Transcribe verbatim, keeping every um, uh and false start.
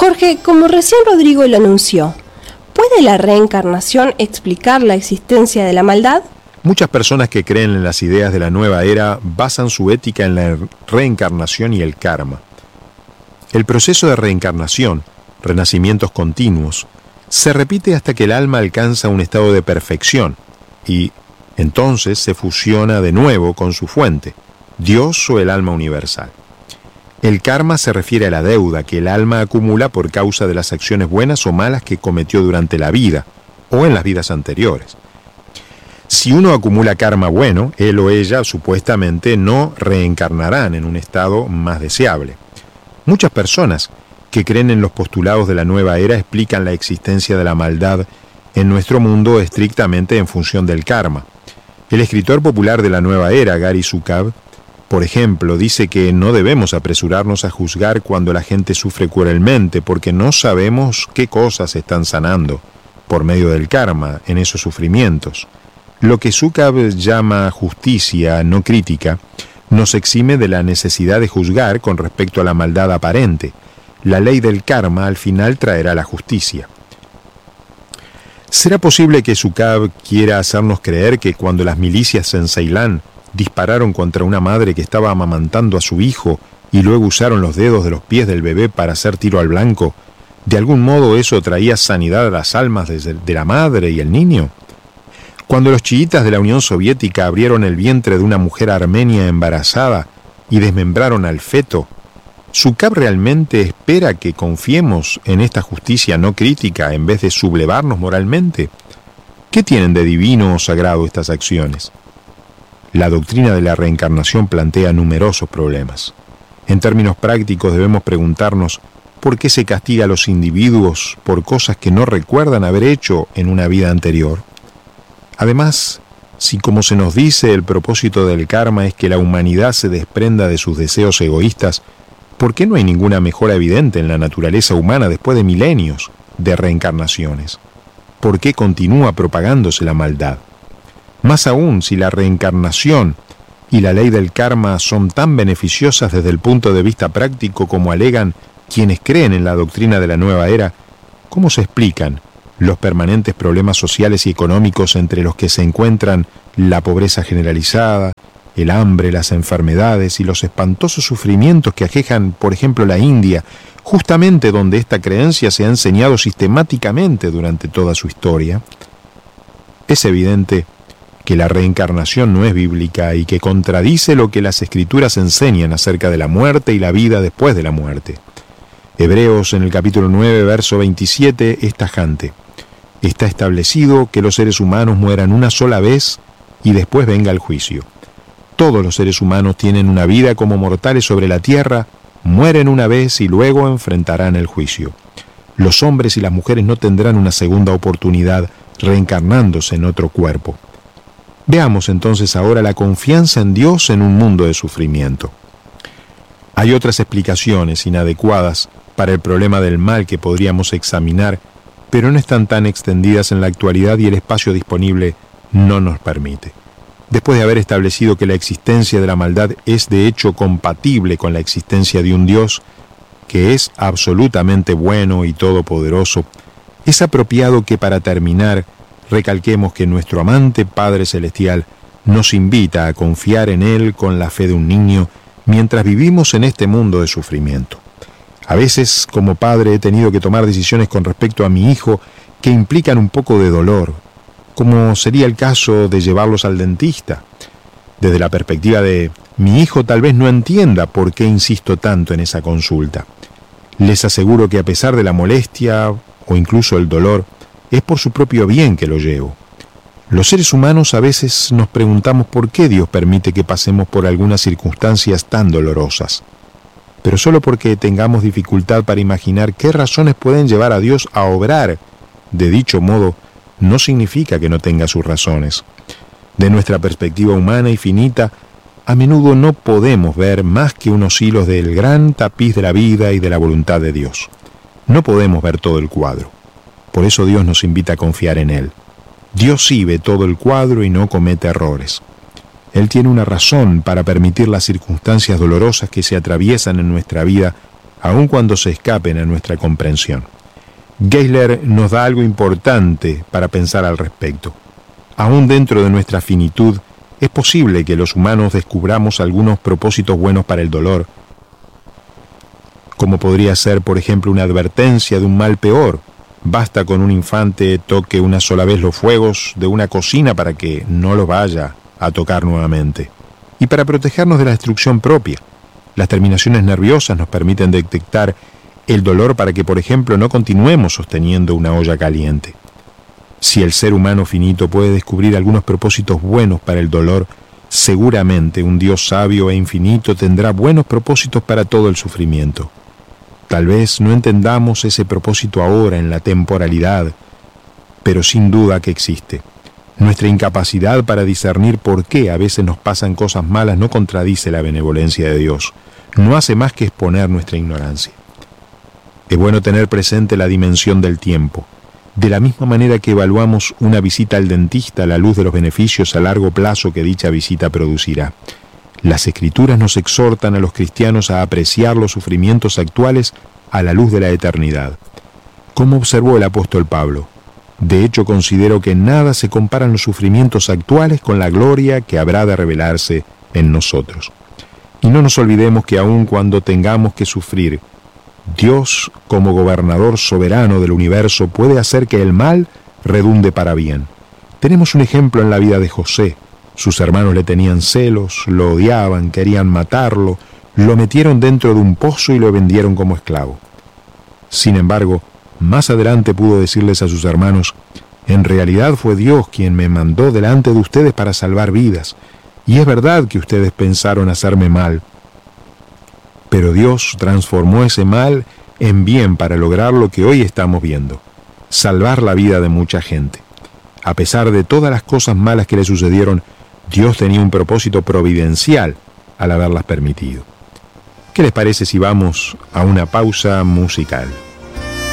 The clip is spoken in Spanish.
Jorge, como recién Rodrigo lo anunció, ¿puede la reencarnación explicar la existencia de la maldad? Muchas personas que creen en las ideas de la nueva era basan su ética en la reencarnación y el karma. El proceso de reencarnación, renacimientos continuos, se repite hasta que el alma alcanza un estado de perfección y entonces se fusiona de nuevo con su fuente, Dios o el alma universal. El karma se refiere a la deuda que el alma acumula por causa de las acciones buenas o malas que cometió durante la vida o en las vidas anteriores. Si uno acumula karma bueno, él o ella supuestamente no reencarnarán en un estado más deseable. Muchas personas que creen en los postulados de la nueva era explican la existencia de la maldad en nuestro mundo estrictamente en función del karma. El escritor popular de la nueva era, Gary Zukav, por ejemplo, dice que no debemos apresurarnos a juzgar cuando la gente sufre cruelmente porque no sabemos qué cosas están sanando por medio del karma en esos sufrimientos. Lo que Zukav llama justicia no crítica nos exime de la necesidad de juzgar con respecto a la maldad aparente. La ley del karma al final traerá la justicia. ¿Será posible que Zukav quiera hacernos creer que cuando las milicias en Ceilán dispararon contra una madre que estaba amamantando a su hijo y luego usaron los dedos de los pies del bebé para hacer tiro al blanco, de algún modo eso traía sanidad a las almas de la madre y el niño? Cuando los chiitas de la Unión Soviética abrieron el vientre de una mujer armenia embarazada y desmembraron al feto, ¿Zukav realmente espera que confiemos en esta justicia no crítica en vez de sublevarnos moralmente? ¿Qué tienen de divino o sagrado estas acciones? La doctrina de la reencarnación plantea numerosos problemas. En términos prácticos debemos preguntarnos por qué se castiga a los individuos por cosas que no recuerdan haber hecho en una vida anterior. Además, si como se nos dice el propósito del karma es que la humanidad se desprenda de sus deseos egoístas, ¿por qué no hay ninguna mejora evidente en la naturaleza humana después de milenios de reencarnaciones? ¿Por qué continúa propagándose la maldad? Más aún, si la reencarnación y la ley del karma son tan beneficiosas desde el punto de vista práctico como alegan quienes creen en la doctrina de la nueva era, ¿cómo se explican los permanentes problemas sociales y económicos entre los que se encuentran la pobreza generalizada, el hambre, las enfermedades y los espantosos sufrimientos que aquejan, por ejemplo, la India, justamente donde esta creencia se ha enseñado sistemáticamente durante toda su historia? Es evidente que la reencarnación no es bíblica y que contradice lo que las Escrituras enseñan acerca de la muerte y la vida después de la muerte. Hebreos, en el capítulo nueve, verso veintisiete, es tajante. Está establecido que los seres humanos mueran una sola vez y después venga el juicio. Todos los seres humanos tienen una vida como mortales sobre la tierra, mueren una vez y luego enfrentarán el juicio. Los hombres y las mujeres no tendrán una segunda oportunidad reencarnándose en otro cuerpo. Veamos entonces ahora la confianza en Dios en un mundo de sufrimiento. Hay otras explicaciones inadecuadas para el problema del mal que podríamos examinar, pero no están tan extendidas en la actualidad y el espacio disponible no nos permite. Después de haber establecido que la existencia de la maldad es de hecho compatible con la existencia de un Dios que es absolutamente bueno y todopoderoso, es apropiado que para terminar recalquemos que nuestro amante Padre Celestial nos invita a confiar en Él con la fe de un niño mientras vivimos en este mundo de sufrimiento. A veces, como padre, he tenido que tomar decisiones con respecto a mi hijo que implican un poco de dolor, como sería el caso de llevarlos al dentista. Desde la perspectiva de mi hijo tal vez no entienda por qué insisto tanto en esa consulta. Les aseguro que a pesar de la molestia o incluso el dolor, es por su propio bien que lo llevo. Los seres humanos a veces nos preguntamos por qué Dios permite que pasemos por algunas circunstancias tan dolorosas. Pero solo porque tengamos dificultad para imaginar qué razones pueden llevar a Dios a obrar de dicho modo, no significa que no tenga sus razones. De nuestra perspectiva humana y finita, a menudo no podemos ver más que unos hilos del gran tapiz de la vida y de la voluntad de Dios. No podemos ver todo el cuadro. Por eso Dios nos invita a confiar en Él. Dios sí ve todo el cuadro y no comete errores. Él tiene una razón para permitir las circunstancias dolorosas que se atraviesan en nuestra vida aun cuando se escapen a nuestra comprensión. Geisler nos da algo importante para pensar al respecto. Aún dentro de nuestra finitud, es posible que los humanos descubramos algunos propósitos buenos para el dolor, como podría ser, por ejemplo, una advertencia de un mal peor. Basta con un infante toque una sola vez los fuegos de una cocina para que no lo vaya a tocar nuevamente. Y para protegernos de la destrucción propia, las terminaciones nerviosas nos permiten detectar el dolor para que, por ejemplo, no continuemos sosteniendo una olla caliente. Si el ser humano finito puede descubrir algunos propósitos buenos para el dolor, seguramente un Dios sabio e infinito tendrá buenos propósitos para todo el sufrimiento. Tal vez no entendamos ese propósito ahora en la temporalidad, pero sin duda que existe. Nuestra incapacidad para discernir por qué a veces nos pasan cosas malas no contradice la benevolencia de Dios, no hace más que exponer nuestra ignorancia. Es bueno tener presente la dimensión del tiempo. De la misma manera que evaluamos una visita al dentista a la luz de los beneficios a largo plazo que dicha visita producirá. Las Escrituras nos exhortan a los cristianos a apreciar los sufrimientos actuales a la luz de la eternidad. Como observó el apóstol Pablo, de hecho considero que nada se comparan los sufrimientos actuales con la gloria que habrá de revelarse en nosotros. Y no nos olvidemos que aun cuando tengamos que sufrir, Dios, como gobernador soberano del universo, puede hacer que el mal redunde para bien. Tenemos un ejemplo en la vida de José. Sus hermanos le tenían celos, lo odiaban, querían matarlo, lo metieron dentro de un pozo y lo vendieron como esclavo. Sin embargo, más adelante pudo decirles a sus hermanos: en realidad fue Dios quien me mandó delante de ustedes para salvar vidas, y es verdad que ustedes pensaron hacerme mal, pero Dios transformó ese mal en bien para lograr lo que hoy estamos viendo, salvar la vida de mucha gente. A pesar de todas las cosas malas que le sucedieron, Dios tenía un propósito providencial al haberlas permitido. ¿Qué les parece si vamos a una pausa musical?